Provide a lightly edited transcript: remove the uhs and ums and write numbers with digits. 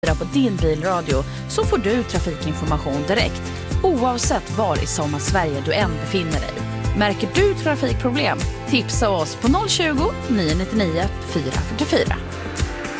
på din bilradio så får du trafikinformation direkt, oavsett var i Sommarsverige du än befinner dig. Märker du trafikproblem? Tipsa oss på 020 999 444.